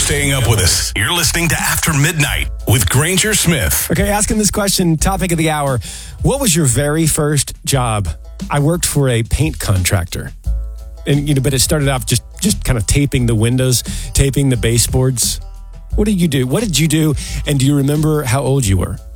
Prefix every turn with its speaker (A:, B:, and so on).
A: staying up with us. You're listening to After Midnight with Granger Smith.
B: Okay, asking this question, topic of the hour. What was your very first job? I worked for a paint contractor. And but it started off just kind of taping the windows, taping the baseboards. What did you do? And do you remember how old you were?